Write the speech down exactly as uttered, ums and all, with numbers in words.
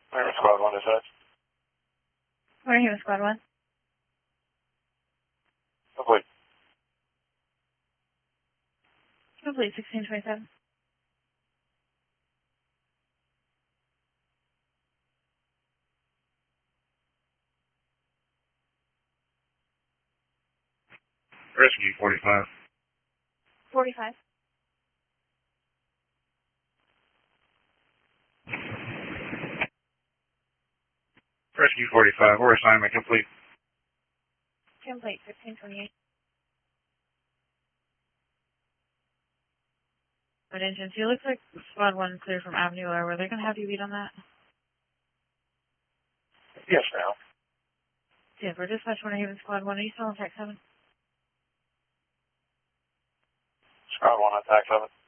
Where squad one is that? We're here with squad one. Complete. Complete sixteen twenty-seven. Rescue forty-five. forty-five. Rescue forty-five, or assignment complete. Complete fifteen twenty-eight. But engines, you look like squad one clear from Avenue R. Were they going to have you beat on that? Yes, now. Yeah, we're dispatch one here with squad one. Are you still on track seven? Squad one on tack seven.